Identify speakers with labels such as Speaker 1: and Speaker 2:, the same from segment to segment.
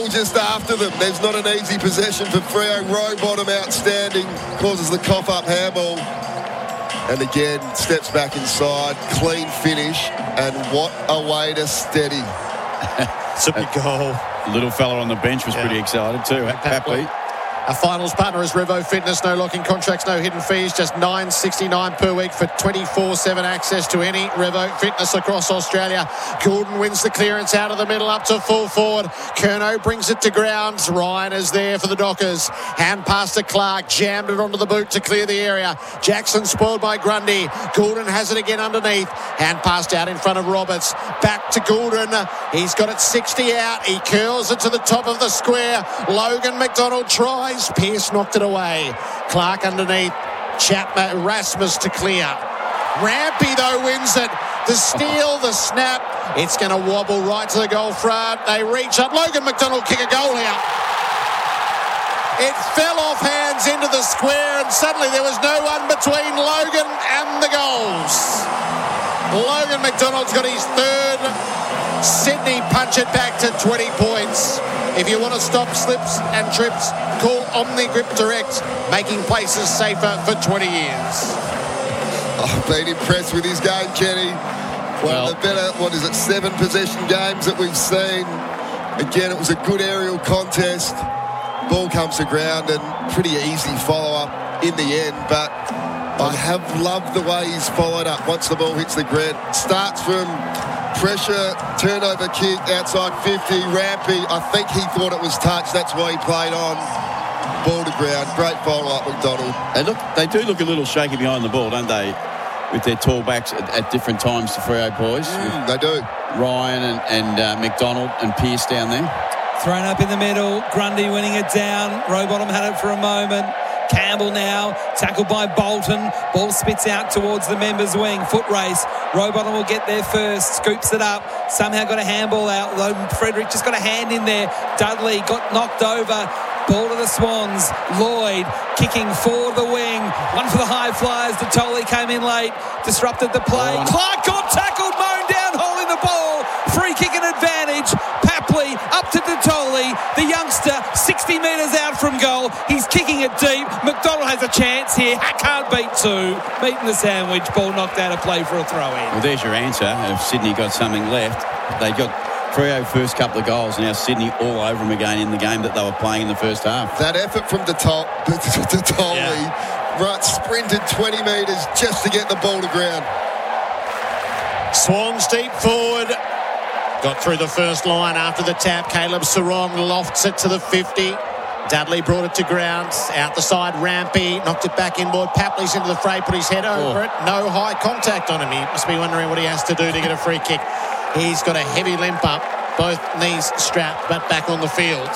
Speaker 1: ball just after them. There's not an easy possession for Freo. Rowbottom outstanding, causes the cough-up handball. And again, steps back inside, clean finish, and what a way to steady.
Speaker 2: It's a big goal.
Speaker 3: Little fella on the bench was pretty excited too. Happy.
Speaker 2: Our finals partner is Revo Fitness. No locking contracts, no hidden fees. Just $9.69 per week for 24/7 access to any Revo Fitness across Australia. Goulden wins the clearance out of the middle up to full forward. Kerno brings it to grounds. Ryan is there for the Dockers. Hand pass to Clark. Jammed it onto the boot to clear the area. Jackson spoiled by Grundy. Goulden has it again underneath. Hand passed out in front of Roberts. Back to Goulden. He's got it 60 out. He curls it to the top of the square. Logan McDonald tries. Pearce knocked it away. Clark underneath. Chapman, Rasmus to clear. Rampy, though, wins it. The steal, the snap. It's going to wobble right to the goal front. They reach up. Logan McDonald kick a goal here. It fell off hands into the square, and suddenly there was no one between Logan and the goals. Logan McDonald's got his third. Sydney punch it back to 20 points. If you want to stop slips and trips, call OmniGrip Direct, making places safer for 20 years.
Speaker 1: I've been impressed with his game, Kenny. Well, the better, 7 possession games that we've seen. Again, it was a good aerial contest. Ball comes to ground and pretty easy follow-up in the end, but I have loved the way he's followed up once the ball hits the ground. Starts from pressure, turnover kick, outside 50, Rampy. I think he thought it was touch. That's why he played on. Ball to ground. Great follow-up, McDonald.
Speaker 3: They do look a little shaky behind the ball, don't they? With their tall backs at different times, the Freo boys.
Speaker 1: They do.
Speaker 3: Ryan and McDonald and Pearce down there.
Speaker 4: Thrown up in the middle. Grundy winning it down. Rowbottom had it for a moment. Campbell now, tackled by Bolton. Ball spits out towards the members' wing. Foot race. Rowbottom will get there first. Scoops it up. Somehow got a handball out. Frederick just got a hand in there. Dudley got knocked over. Ball to the Swans. Lloyd kicking for the wing. One for the high flyers. Detoli came in late. Disrupted the play. Clark got tackled. Mown down, holding the ball. Free kick and advantage. Papley up to Detoli. The youngster 60 metres out from goal. He's kicking it deep. McDonald has a chance here. Can't beat two. Beating the sandwich. Ball knocked out of play for a throw in.
Speaker 3: Well, there's your answer. If Sydney got something left, they got Freo first couple of goals. Now Sydney all over them again in the game that they were playing in the first half.
Speaker 1: That effort from Detoli, right, sprinted 20 metres just to get the ball to ground.
Speaker 2: Swans deep forward. Got through the first line after the tap. Caleb Sarong lofts it to the 50. Dudley brought it to ground. Out the side, Rampy knocked it back inboard. Papley's into the fray, put his head over it. No high contact on him. He must be wondering what he has to do to get a free kick. He's got a heavy limp up. Both knees strapped, but back on the field.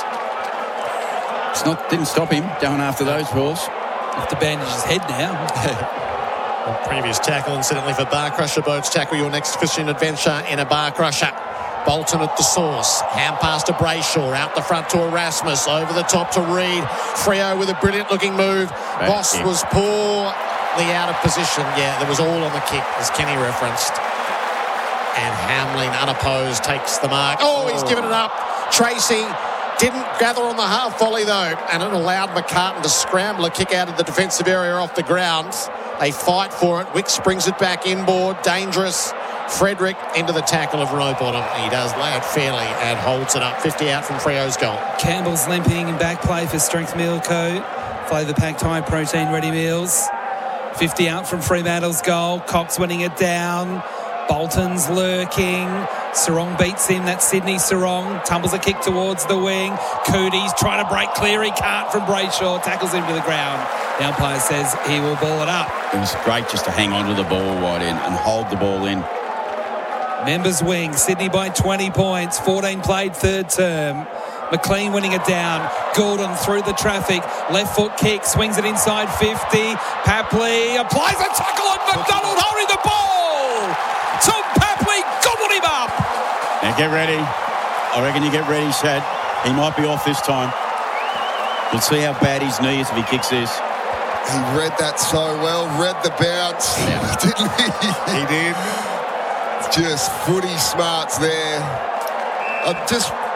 Speaker 3: Didn't stop him going after those balls.
Speaker 4: Have to bandage his head now.
Speaker 2: Previous tackle, incidentally, for Bar Crusher Boats. Tackle your next fishing adventure in a Bar Crusher. Bolton at the source. Hand pass to Brayshaw. Out the front to Erasmus. Over the top to Reid. Freo with a brilliant-looking move. Boss was poorly out of position. Yeah, there was all on the kick, as Kenny referenced. And Hamlin, unopposed, takes the mark. He's given it up. Tracy didn't gather on the half volley, though, and it allowed McCartan to scramble a kick out of the defensive area off the ground. They fight for it. Wicks brings it back inboard. Dangerous. Frederick into the tackle of Rowbottom. He does lay it fairly and holds it up. 50 out from Freo's goal.
Speaker 4: Campbell's limping in back play for Strength Meal Co. Flavour packed high protein ready meals. 50 out from Fremantle's goal. Cox winning it down. Bolton's lurking. Sarong beats him. That's Sydney Sarong. Tumbles a kick towards the wing. Cootie's trying to break clear. He can't from Brayshaw. Tackles him to the ground. The umpire says he will ball it up.
Speaker 3: It was great just to hang on to the ball wide in and hold the ball in.
Speaker 4: Members wing. Sydney by 20 points. 14 played third term. McLean winning it down. Goulden through the traffic. Left foot kick. Swings it inside 50. Papley applies a tackle on McDonald holding the ball. Tom Papley gobbled him up.
Speaker 3: Now get ready. I reckon you get ready, Shad. He might be off this time. We'll see how bad his knee is if he kicks this.
Speaker 1: He read that so well. Read the bounce. Didn't he?
Speaker 2: He did.
Speaker 1: Just footy smarts there.